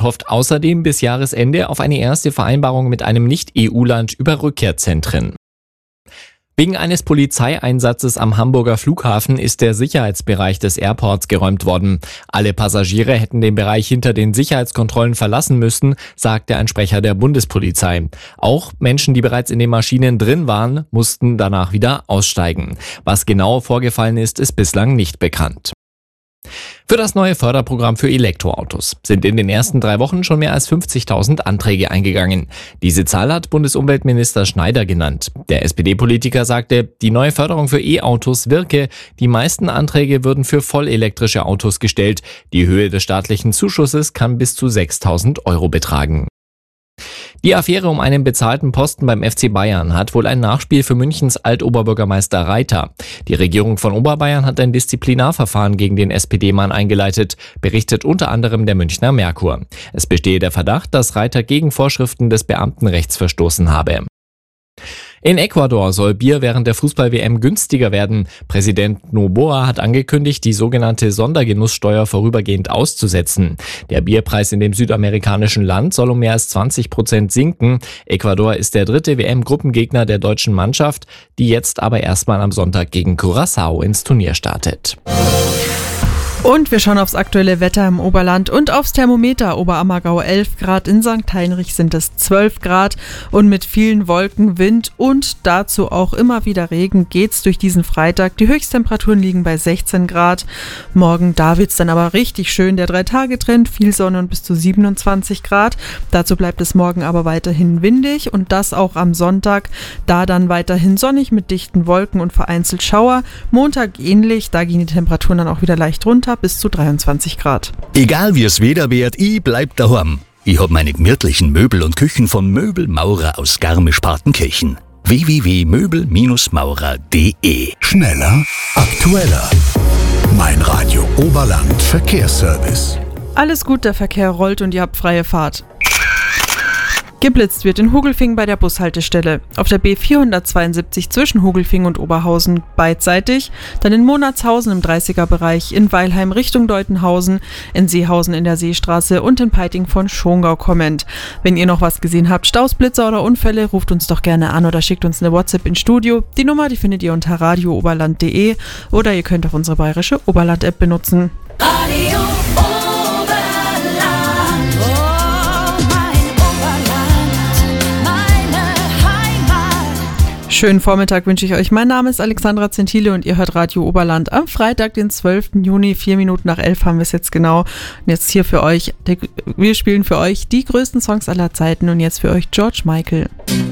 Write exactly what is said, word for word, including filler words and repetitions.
hofft außerdem bis Jahresende auf eine erste Vereinbarung mit einem Nicht-E U-Land über Rückkehrzentren. Wegen eines Polizeieinsatzes am Hamburger Flughafen ist der Sicherheitsbereich des Airports geräumt worden. Alle Passagiere hätten den Bereich hinter den Sicherheitskontrollen verlassen müssen, sagte ein Sprecher der Bundespolizei. Auch Menschen, die bereits in den Maschinen drin waren, mussten danach wieder aussteigen. Was genau vorgefallen ist, ist bislang nicht bekannt. Für das neue Förderprogramm für Elektroautos sind in den ersten drei Wochen schon mehr als fünfzigtausend Anträge eingegangen. Diese Zahl hat Bundesumweltminister Schneider genannt. Der S P D-Politiker sagte, die neue Förderung für E-Autos wirke. Die meisten Anträge würden für vollelektrische Autos gestellt. Die Höhe des staatlichen Zuschusses kann bis zu sechstausend Euro betragen. Die Affäre um einen bezahlten Posten beim F C Bayern hat wohl ein Nachspiel für Münchens Altoberbürgermeister Reiter. Die Regierung von Oberbayern hat ein Disziplinarverfahren gegen den S P D-Mann eingeleitet, berichtet unter anderem der Münchner Merkur. Es bestehe der Verdacht, dass Reiter gegen Vorschriften des Beamtenrechts verstoßen habe. In Ecuador soll Bier während der Fußball-W M günstiger werden. Präsident Noboa hat angekündigt, die sogenannte Sondergenusssteuer vorübergehend auszusetzen. Der Bierpreis in dem südamerikanischen Land soll um mehr als zwanzig Prozent sinken. Ecuador ist der dritte W M-Gruppengegner der deutschen Mannschaft, die jetzt aber erstmal am Sonntag gegen Curaçao ins Turnier startet. Und wir schauen aufs aktuelle Wetter im Oberland und aufs Thermometer. Oberammergau elf Grad, in Sankt Heinrich sind es zwölf Grad und mit vielen Wolken, Wind und dazu auch immer wieder Regen geht's durch diesen Freitag. Die Höchsttemperaturen liegen bei sechzehn Grad. Morgen, da wird's dann aber richtig schön. Der Drei-Tage-Trend, viel Sonne und bis zu siebenundzwanzig Grad. Dazu bleibt es morgen aber weiterhin windig und das auch am Sonntag. Da dann weiterhin sonnig mit dichten Wolken und vereinzelt Schauer. Montag ähnlich, da gehen die Temperaturen dann auch wieder leicht runter, bis zu dreiundzwanzig Grad. Egal wie es Wetter wird, ich bleib daheim. Ich hab meine gemütlichen Möbel und Küchen von Möbelmaurer aus Garmisch-Partenkirchen. w w w punkt möbel maurer punkt d e. Schneller, aktueller. Mein Radio Oberland Verkehrsservice. Alles gut, der Verkehr rollt und ihr habt freie Fahrt. Geblitzt wird in Hogelfingen bei der Bushaltestelle. Auf der B vierhundertzweiundsiebzig zwischen Hogelfingen und Oberhausen beidseitig, dann in Monatshausen im dreißiger-Bereich, in Weilheim Richtung Deutenhausen, in Seehausen in der Seestraße und in Peiting von Schongau kommend. Wenn ihr noch was gesehen habt, Staus, Blitzer oder Unfälle, ruft uns doch gerne an oder schickt uns eine WhatsApp ins Studio. Die Nummer, die findet ihr unter radio oberland punkt de oder ihr könnt auch unsere bayerische Oberland-App benutzen. Radio Schönen Vormittag wünsche ich euch. Mein Name ist Alexandra Zentile und ihr hört Radio Oberland. Am Freitag, den zwölften Juni, vier Minuten nach elf haben wir es jetzt genau. Und jetzt hier für euch, wir spielen für euch die größten Songs aller Zeiten und jetzt für euch George Michael.